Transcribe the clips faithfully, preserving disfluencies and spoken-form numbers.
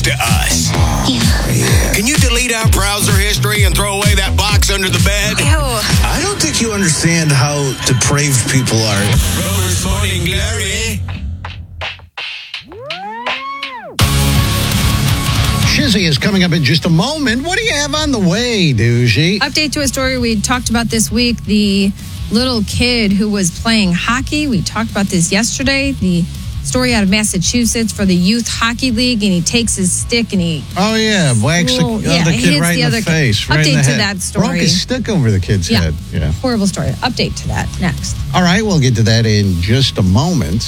to us. Yeah. Yeah. Can you delete our browser history and throw away that box under the bed? Ew. I don't think you understand how depraved people are. Rover's Morning Glory. Shizzy is coming up in just a moment. What do you have on the way, Doogie? Update to a story we talked about this week. The little kid who was playing hockey. We talked about this yesterday. The story out of Massachusetts for the Youth Hockey League, and he takes his stick and he... Oh, yeah. Whacks the Well, other yeah, kid hits right the in other the kid. face. Right in Update the to head. that story. Broke his stick over the kid's Yeah. head. Yeah. Horrible story. Update to that next. All right, we'll get to that in just a moment.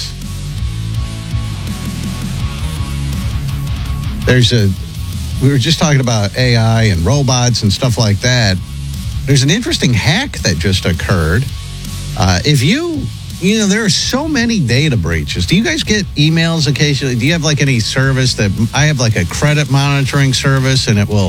There's a... We were just talking about A I and robots and stuff like that. There's an interesting hack that just occurred. Uh, if you, you know, there are so many data breaches. Do you guys get emails occasionally? Do you have like any service that, I have like a credit monitoring service, and it will,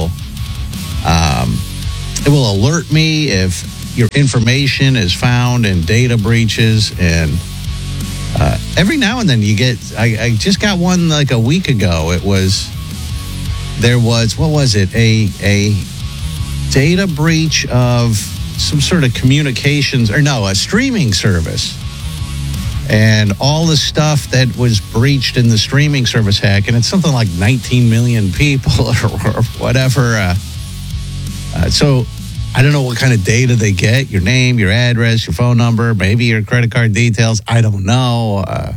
um, it will alert me if your information is found in data breaches. And uh, every now and then you get, I, I just got one like a week ago. It was, there was, what was it? A, a data breach of some sort of communications, or no, a streaming service. And all the stuff that was breached in the streaming service hack, and it's something like nineteen million people or, or whatever. Uh, uh, so I don't know what kind of data they get, your name, your address, your phone number, maybe your credit card details. I don't know. Uh,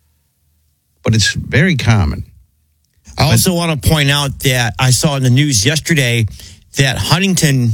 but it's very common. I also want to point out that I saw in the news yesterday that Huntington...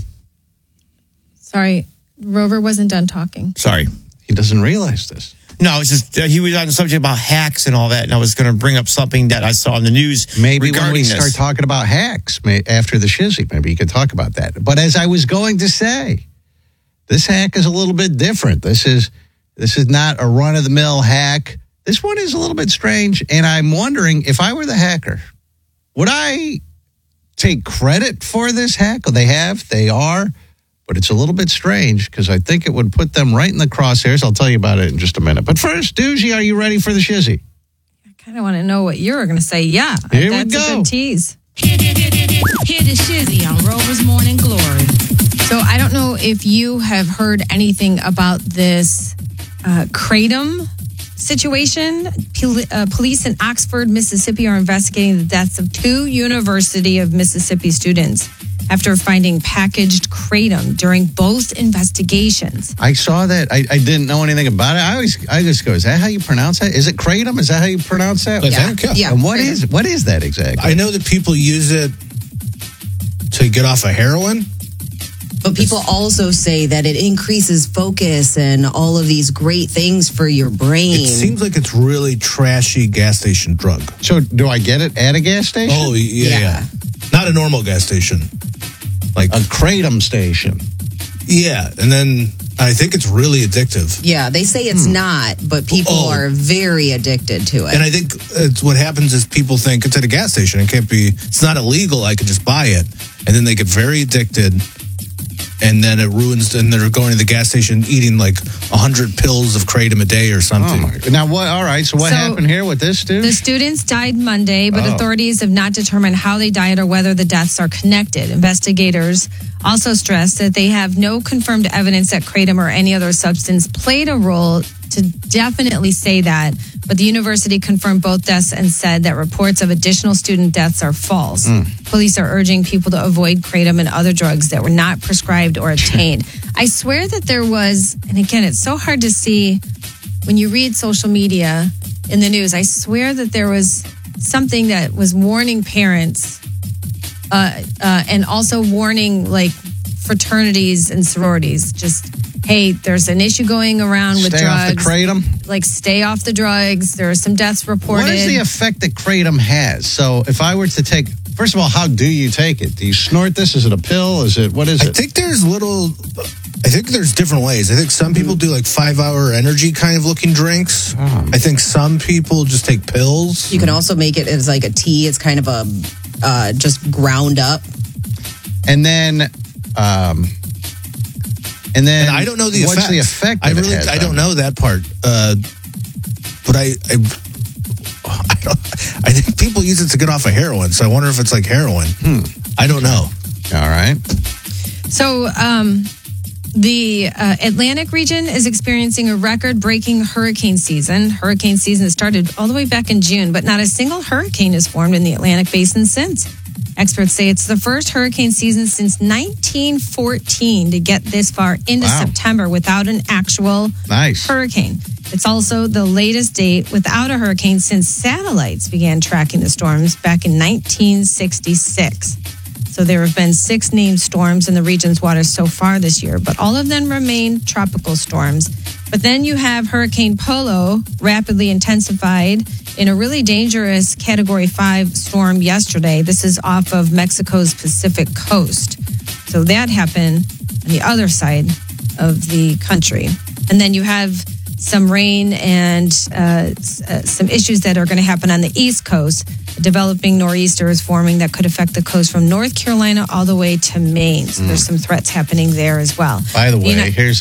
Sorry, Rover wasn't done talking. Sorry. He doesn't realize this. No, it's just uh, he was on the subject about hacks and all that, and I was going to bring up something that I saw in the news Maybe regarding when we this. start talking about hacks may, after the shizzy, maybe you could talk about that. But as I was going to say, this hack is a little bit different. This is this is not a run-of-the-mill hack. This one is a little bit strange, and I'm wondering, if I were the hacker, would I take credit for this hack? They have, they are, but it's a little bit strange because I think it would put them right in the crosshairs. I'll tell you about it in just a minute. But first, Doogie, are you ready for the shizzy? I kind of want to know what you're going to say. Yeah, Here that's we go. a good tease. Hear the shizzy on Rover's Morning Glory. So I don't know if you have heard anything about this uh, Kratom situation. Pol- uh, police in Oxford, Mississippi are investigating the deaths of two University of Mississippi students after finding packaged kratom during both investigations. I saw that. I, I didn't know anything about it. I always, I just go, is that how you pronounce that? Is it kratom? Is that how you pronounce that? I think, yeah. Yeah. And what kratom. is what is that exactly? I know that people use it to get off of heroin. But people also say that it increases focus and all of these great things for your brain. It seems like it's really trashy gas station drug. So do I get it at a gas station? Oh, yeah, Yeah. yeah. Not a normal gas station. Like, A kratom station. yeah. And then I think it's really addictive. Yeah, they say it's Hmm. not, but people Oh. are very addicted to it. And I think it's what happens is people think it's at a gas station. It can't be, it's not illegal. I could just buy it. And then they get very addicted. And then it ruins, and they're going to the gas station eating like one hundred pills of kratom a day or Oh something. my! Now what? All right. So what So, happened here with this dude? The students died Monday, but Oh. authorities have not determined how they died or whether the deaths are connected. Investigators also stressed that they have no confirmed evidence that kratom or any other substance played a role to definitely say that. But the university confirmed both deaths and said that reports of additional student deaths are false. Police are urging people to avoid kratom and other drugs that were not prescribed or obtained. I swear that there was, and again, it's so hard to see when you read social media in the news. I swear that there was something that was warning parents uh, uh, and also warning like fraternities and sororities. Just, hey, there's an issue going around with Stay off the drugs. kratom. Like, stay off the drugs. There are some deaths reported. What is the effect that kratom has? So if I were to take, first of all, how do you take it? Do you snort this? Is it a pill? Is it, what is I it? think there's little, I think there's different ways. I think some people do like five hour energy kind of looking drinks. I think some people just take pills. you can also make it as like a tea. It's kind of a uh, just ground up. And then, um, and then And I don't know the what's effect. the effect? I that it really, has I on don't you? know that part. Uh, but I, I, I don't, I think people use it to get off of heroin. So I wonder if it's like heroin. Hmm. I don't know. All right. So, um, the uh, Atlantic region is experiencing a record-breaking hurricane season. Hurricane season started all the way back in June, but not a single hurricane has formed in the Atlantic basin since. Experts say it's the first hurricane season since nineteen fourteen to get this far into Wow. September without an actual Nice. hurricane. It's also the latest date without a hurricane since satellites began tracking the storms back in nineteen sixty-six. So there have been six named storms in the region's waters so far this year, but all of them remain tropical storms. But then you have Hurricane Polo, rapidly intensified in a really dangerous Category five storm yesterday. This is off of Mexico's Pacific coast. So that happened on the other side of the country. And then you have some rain and uh, s- uh, some issues that are going to happen on the East Coast. A developing nor'easter is forming that could affect the coast from North Carolina all the way to Maine. So there's some threats happening there as well. By the You way, know- here's